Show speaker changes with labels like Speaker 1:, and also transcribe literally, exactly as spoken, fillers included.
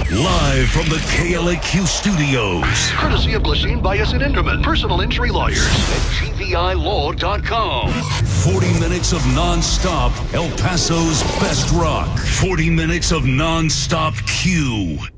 Speaker 1: Live from the K L A Q studios.
Speaker 2: Courtesy of Glasheen, Bias and Inderman, personal injury lawyers at G V I law dot com.
Speaker 1: forty minutes of non-stop El Paso's best rock. forty minutes of non-stop Q.